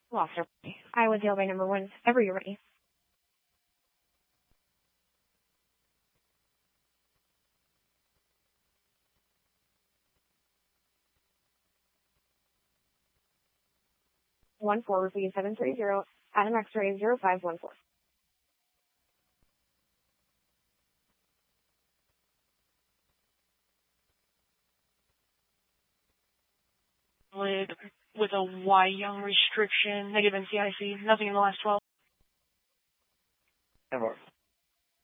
Officer, Iowa Jail by number 1, whenever you're ready. One four, repeat 730, Adam X-ray 0514. With a Y Young restriction, negative NCIC, nothing in the last 12. Ever.